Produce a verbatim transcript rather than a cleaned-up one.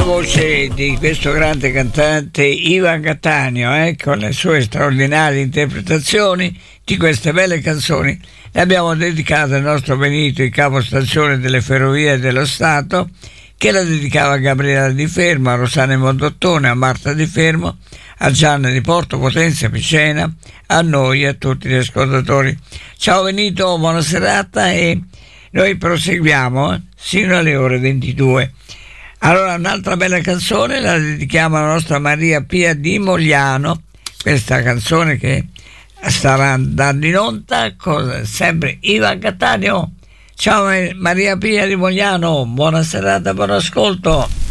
voce di questo grande cantante Ivan Cattaneo, eh, con le sue straordinarie interpretazioni di queste belle canzoni. Le abbiamo dedicate al nostro Benito, il capostazione delle Ferrovie dello Stato, che la dedicava a Gabriela Di Fermo, a Rosanna Mondottone, a Marta Di Fermo, a Gianna di Porto Potenza Picena, a noi e a tutti gli ascoltatori. Ciao Benito, buona serata e noi proseguiamo eh, sino alle ore ventidue. Allora, un'altra bella canzone la dedichiamo alla nostra Maria Pia di Mogliano, questa canzone che starà andando in onda con sempre Ivan Cattaneo. Ciao Maria Pia di Mogliano, buona serata, buon ascolto.